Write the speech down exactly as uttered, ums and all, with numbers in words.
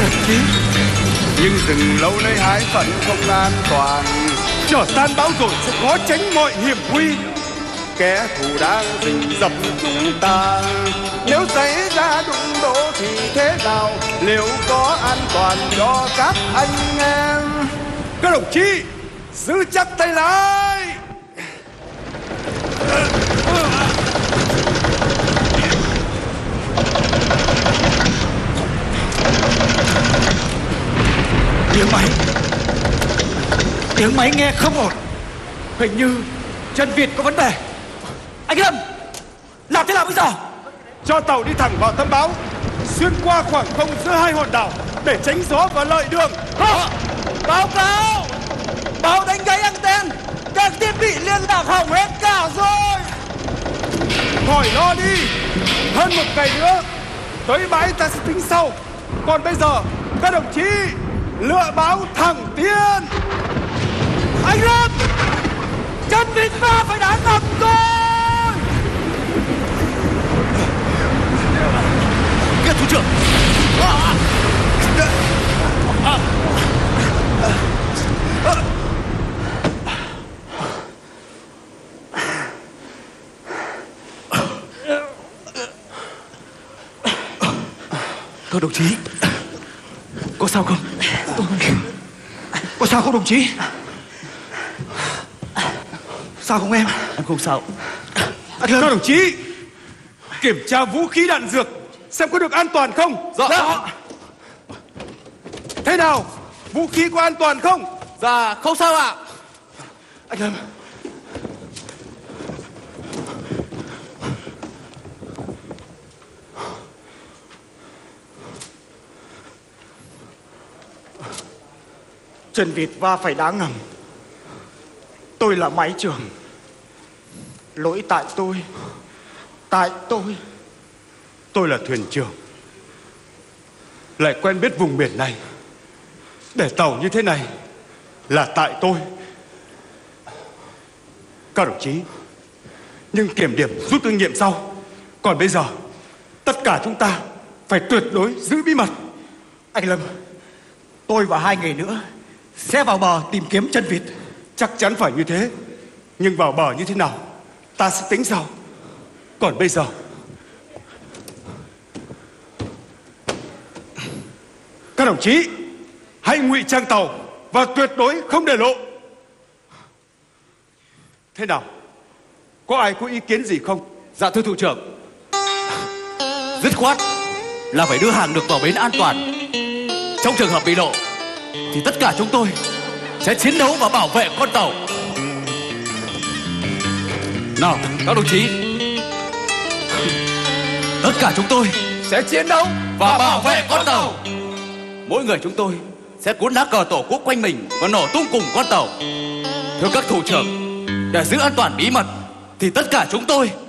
chí. Nhưng rừng lâu nay hái phận không an toàn, trở tan bão rồi sẽ khó tránh mọi hiểm nguy. Kẻ thù đang rình rập chúng ta, nếu xảy ra đụng độ thì thế nào? Liệu có an toàn cho các anh em? Các đồng chí giữ chắc tay lại. Tiếng máy Tiếng máy nghe không ổn. Hình như chân vịt có vấn đề. Anh Lâm, làm thế nào bây giờ? Cho tàu đi thẳng vào tâm bão, xuyên qua khoảng không giữa hai hòn đảo để tránh gió và lợi đường. Hả? Báo cáo, báo đánh gãy anten, các thiết bị liên lạc hỏng hết cả rồi. Khỏi lo đi, hơn một ngày nữa tới bãi ta sẽ tính sau. Còn bây giờ các đồng chí lựa báo thẳng tiến. Anh Lâm, chân vịt va phải đá ngầm rồi. Nghe thủ trưởng. Các đồng chí, có sao không? Có sao không đồng chí? Sao không em? Em không sao. Các đồng chí kiểm tra vũ khí đạn dược xem có được an toàn không. Dạ, dạ. Thế nào, vũ khí có an toàn không? Dạ không sao ạ. Anh Lâm, chân vịt va phải đá ngầm. Tôi là máy trưởng. Lỗi tại tôi. Tại tôi. Tôi là thuyền trưởng, lại quen biết vùng biển này. Để tàu như thế này là tại tôi. Các đồng chí, nhưng kiểm điểm rút kinh nghiệm sau. Còn bây giờ tất cả chúng ta phải tuyệt đối giữ bí mật. Anh Lâm, tôi và hai người nữa sẽ vào bờ tìm kiếm chân vịt. Chắc chắn phải như thế. Nhưng vào bờ như thế nào ta sẽ tính sau. Còn bây giờ các đồng chí hãy ngụy trang tàu và tuyệt đối không để lộ. Thế nào, có ai có ý kiến gì không? Dạ thưa thủ trưởng, dứt khoát là phải đưa hàng được vào bến an toàn. Trong trường hợp bị lộ thì tất cả chúng tôi sẽ chiến đấu và bảo vệ con tàu. Nào các đồng chí, tất cả chúng tôi sẽ chiến đấu và bảo vệ con tàu. Mỗi người chúng tôi sẽ cuốn lá cờ tổ quốc quanh mình và nổ tung cùng con tàu. Thưa các thủ trưởng, để giữ an toàn bí mật thì tất cả chúng tôi